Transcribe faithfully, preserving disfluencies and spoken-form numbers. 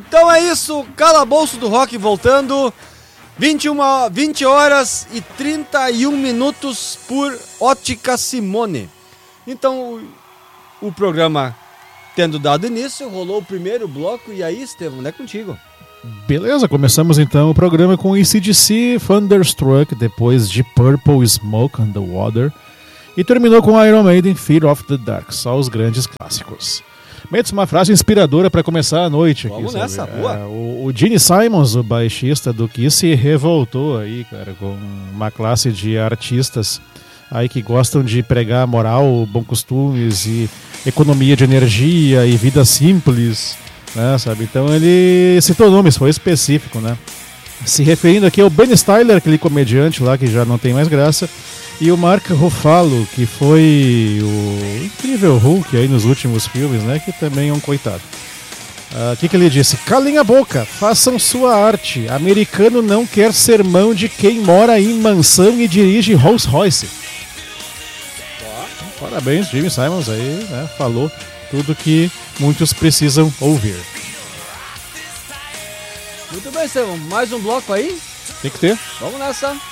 Então é isso, Calabouço do Rock voltando, vinte e uma, vinte horas e trinta e um minutos por Ótica Simone. Então, o, o programa tendo dado início, rolou o primeiro bloco, e aí, Estevão, é contigo. Beleza, começamos então o programa com A C/D C, Thunderstruck, depois de Purple, Smoke on the Water, e terminou com Iron Maiden, Fear of the Dark, só os grandes clássicos. Metes uma frase inspiradora para começar a noite aqui. Vamos nessa, boa. É, o, o Gene Simons, o baixista do Kiss, se revoltou aí, cara, com uma classe de artistas aí que gostam de pregar moral, bons costumes e economia de energia e vida simples, né, sabe? Então ele citou nomes, foi específico, né? Se referindo aqui ao Ben Stiller, aquele comediante lá que já não tem mais graça, e o Mark Ruffalo, que foi o incrível Hulk aí nos últimos filmes, né? Que também é um coitado. O uh, que, que ele disse? Calem a boca, façam sua arte. Americano não quer sermão de quem mora em mansão e dirige Rolls Royce. Então, parabéns, Gene Simons aí, né? Falou tudo que muitos precisam ouvir. Muito bem, Estevão. Mais um bloco aí? Tem que ter. Vamos nessa.